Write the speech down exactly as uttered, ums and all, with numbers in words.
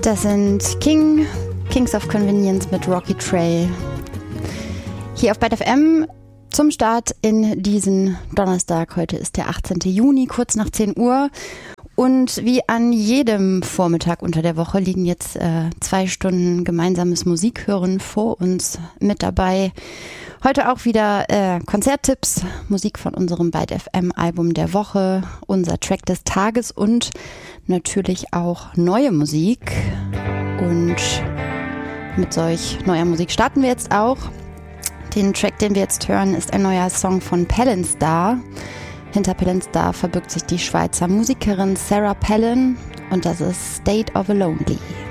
Das sind King, Kings of Convenience mit Rocky Trail. Hier auf Byte F M zum Start in diesen Donnerstag. Heute ist der achtzehnten Juni, kurz nach zehn Uhr. Und wie an jedem Vormittag unter der Woche liegen jetzt äh, zwei Stunden gemeinsames Musikhören vor uns mit dabei. Heute auch wieder äh, Konzerttipps, Musik von unserem Byte F M Album der Woche, unser Track des Tages und natürlich auch neue Musik. Und mit solch neuer Musik starten wir jetzt auch. Den Track, den wir jetzt hören, ist ein neuer Song von Palin Star. Hinter Palin Star verbirgt sich die Schweizer Musikerin Sarah Palin und das ist State of a Lonely.